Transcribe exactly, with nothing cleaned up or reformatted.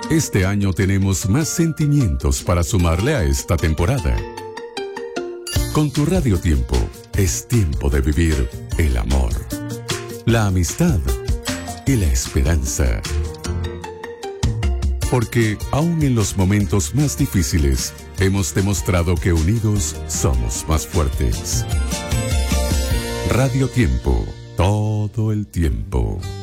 Este año tenemos más sentimientos para sumarle a esta temporada. Con tu Radio Tiempo, es tiempo de vivir el amor, la amistad y la esperanza. Porque aún en los momentos más difíciles, hemos demostrado que unidos somos más fuertes. Radio Tiempo, todo el tiempo.